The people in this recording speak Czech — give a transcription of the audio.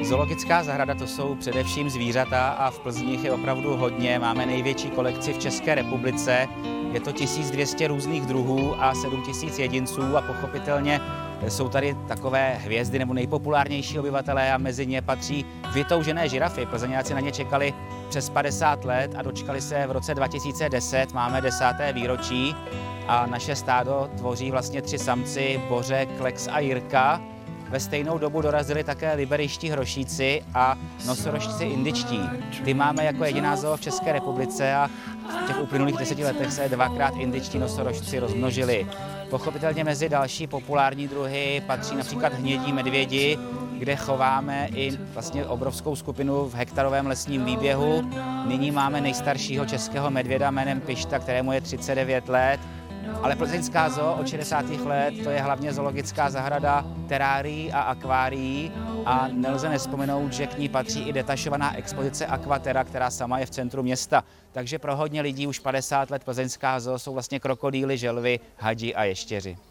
Zoologická zahrada to jsou především zvířata a v Plzni je opravdu hodně. Máme největší kolekci v České republice. Je to 1200 různých druhů a 7000 jedinců a pochopitelně jsou tady takové hvězdy nebo nejpopulárnější obyvatelé a mezi ně patří vytoužené žirafy. Plzeňáci na ně čekali přes 50 let a dočkali se v roce 2010, máme 10. výročí a naše stádo tvoří vlastně 3 samci, Bořek, Lex a Jirka. Ve stejnou dobu dorazili také liberiští hrošíci a nosorožci indičtí. Ty máme jako jediná zoo v České republice a v těch uplynulých 10 letech se 2krát indičtí nosorožci rozmnožili. Pochopitelně mezi další populární druhy patří například hnědí medvědi, kde chováme i vlastně obrovskou skupinu v hektarovém lesním výběhu. Nyní máme nejstaršího českého medvěda jménem Pišta, kterému je 39 let. Ale plzeňská zoo od 60. let to je hlavně zoologická zahrada terárií a akvárií a nelze nevzpomenout, že k ní patří i detašovaná expozice Aquaterra, která sama je v centru města. Takže pro hodně lidí už 50 let plzeňská zoo jsou vlastně krokodýly, želvy, hadi a ještěři.